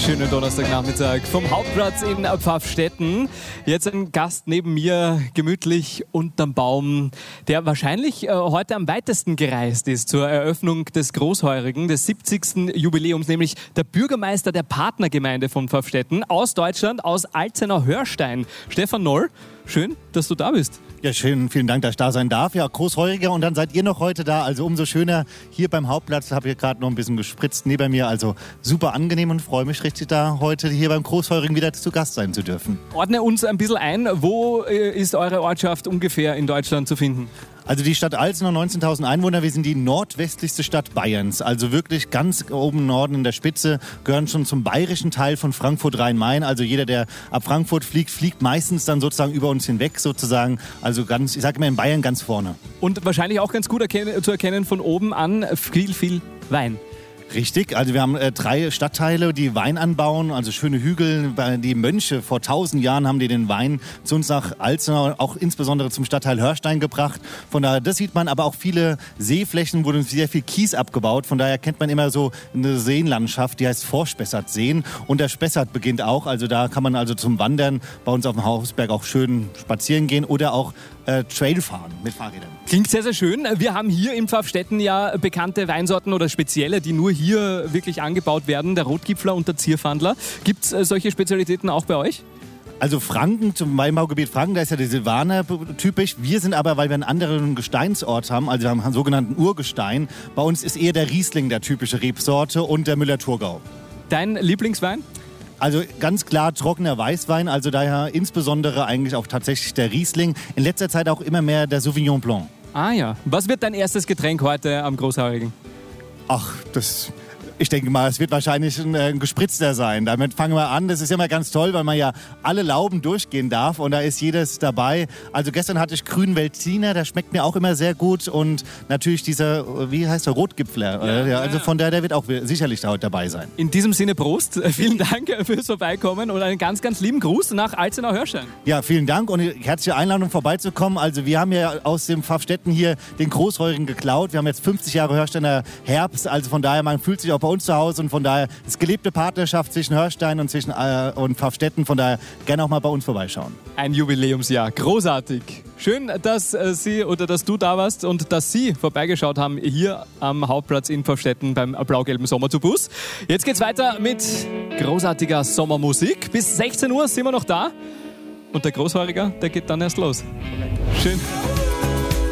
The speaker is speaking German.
Schönen Donnerstagnachmittag vom Hauptplatz in Pfaffstätten. Jetzt ein Gast neben mir, gemütlich unterm Baum, der wahrscheinlich heute am weitesten gereist ist zur Eröffnung des Großheurigen, des 70. Jubiläums, nämlich der Bürgermeister der Partnergemeinde von Pfaffstätten aus Deutschland, aus Alzenau-Hörstein. Stefan Noll, schön, dass du da bist. Ja, schön, vielen Dank, dass ich da sein darf. Ja, Großheuriger und dann seid ihr noch heute da, also umso schöner. Hier beim Hauptplatz habe ich gerade noch ein bisschen gespritzt neben mir, also super angenehm und freue mich richtig da heute hier beim Großheurigen wieder zu Gast sein zu dürfen. Ordne uns ein bisschen ein, wo ist eure Ortschaft ungefähr in Deutschland zu finden? Also die Stadt Alzenau, 19.000 Einwohner, wir sind die nordwestlichste Stadt Bayerns, also wirklich ganz oben im Norden in der Spitze, gehören schon zum bayerischen Teil von Frankfurt-Rhein-Main, also jeder, der ab Frankfurt fliegt, fliegt meistens dann sozusagen über uns hinweg sozusagen, also ganz, ich sage immer in Bayern ganz vorne. Und wahrscheinlich auch ganz gut zu erkennen von oben an, viel Wein. Richtig, also wir haben 3 Stadtteile, die Wein anbauen, also schöne Hügel. Die Mönche vor 1000 Jahren haben die den Wein zu uns nach Alzenau, auch insbesondere zum Stadtteil Hörstein gebracht. Von daher, das sieht man, aber auch viele Seeflächen, wurde sehr viel Kies abgebaut. Von daher kennt man immer so eine Seenlandschaft, die heißt Vorspessart-Seen. Und der Spessart beginnt auch, also da kann man also zum Wandern bei uns auf dem Hausberg auch schön spazieren gehen oder auch Trail fahren mit Fahrrädern. Klingt sehr, sehr schön. Wir haben hier in Pfaffstätten ja bekannte Weinsorten oder spezielle, die nur hier wirklich angebaut werden. Der Rotgipfler und der Zierfandler. Gibt es solche Spezialitäten auch bei euch? Also Franken, zum Weinbaugebiet Franken, da ist ja die Silvaner typisch. Wir sind aber, weil wir einen anderen Gesteinsort haben, also wir haben einen sogenannten Urgestein. Bei uns ist eher der Riesling der typische Rebsorte und der Müller-Thurgau. Dein Lieblingswein? Also ganz klar trockener Weißwein, also daher insbesondere eigentlich auch tatsächlich der Riesling. In letzter Zeit auch immer mehr der Sauvignon Blanc. Ah ja. Was wird dein erstes Getränk heute am Großheurigen? Ach, ich denke mal, es wird wahrscheinlich ein gespritzter sein. Damit fangen wir an. Das ist ja immer ganz toll, weil man ja alle Lauben durchgehen darf und da ist jedes dabei. Also gestern hatte ich grünen Veltliner, der schmeckt mir auch immer sehr gut und natürlich dieser, wie heißt der, Rotgipfler. Ja, also von der wird auch sicherlich da heute dabei sein. In diesem Sinne Prost, vielen Dank fürs Vorbeikommen und einen ganz, ganz lieben Gruß nach Alzenau-Hörstein. Ja, vielen Dank und herzliche Einladung vorbeizukommen. Also wir haben ja aus dem Pfaffstätten hier den Großheurigen geklaut. Wir haben jetzt 50 Jahre Hörsteiner Herbst, also von daher, man fühlt sich auch bei uns zu Hause und von daher ist gelebte Partnerschaft zwischen Hörstein und und Pfaffstätten, von daher gerne auch mal bei uns vorbeischauen. Ein Jubiläumsjahr, großartig. Schön, dass Sie oder dass du da warst und dass Sie vorbeigeschaut haben hier am Hauptplatz in Pfaffstätten beim blau-gelben Sommerzubus. Jetzt geht's weiter mit großartiger Sommermusik. Bis 16 Uhr sind wir noch da und der Großheuriger, der geht dann erst los. Schön.